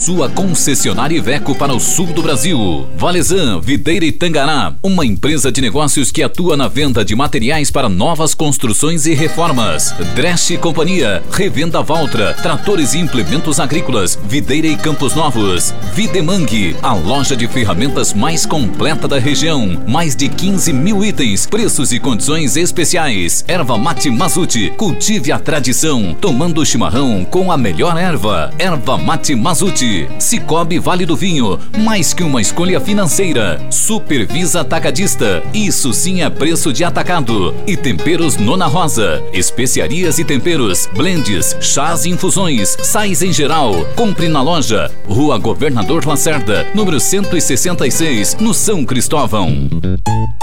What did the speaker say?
sua concessionária Iveco para o sul do Brasil. Valezan, Videira e Tangará, uma empresa de negócios que atua na venda de materiais para novas construções e reformas. Dresch Companhia, revenda Valtra, tratores e implementos agrícolas, Videira e Campos Novos. Videmang, a loja de ferramentas mais completa da região. Mais de 15 mil itens, preços e condições especiais. Erva Mate Mazuti, cultive a tradição, tomando chimarrão com a melhor erva. Erva Mate Mazuti. Cicobi Vale do Vinho, mais que uma escolha financeira. Supervisa Atacadista, isso sim é preço de atacado. E Temperos Nona Rosa, especiarias e temperos, blends, chás e infusões, sais em geral. Compre na loja, Rua Governador Lacerda, número 166, no São Cristóvão.